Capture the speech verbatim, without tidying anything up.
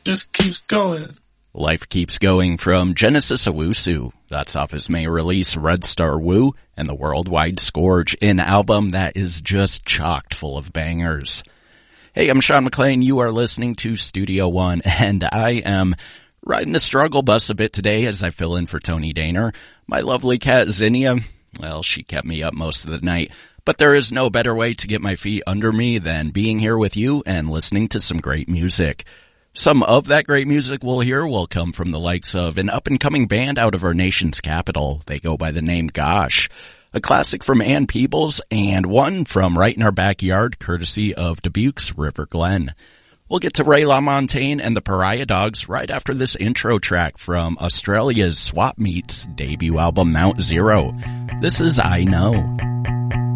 just keeps going. Life Keeps Going from Genesis Owusu. That's off his May release, Red Star Woo, and the Worldwide Scourge, an album that is just chocked full of bangers. Hey, I'm Sean McLean. You are listening to Studio One, and I am riding the struggle bus a bit today as I fill in for Tony Daner. My lovely cat Zinnia, well, she kept me up most of the night, but there is no better way to get my feet under me than being here with you and listening to some great music. Some of that great music we'll hear will come from the likes of an up-and-coming band out of our nation's capital. They go by the name Gosh. A classic from Ann Peebles, and one from right in our backyard, courtesy of Dubuque's River Glen. We'll get to Ray LaMontagne and the Pariah Dogs right after this intro track from Australia's Swap Meets debut album Mount Zero. This is I Know.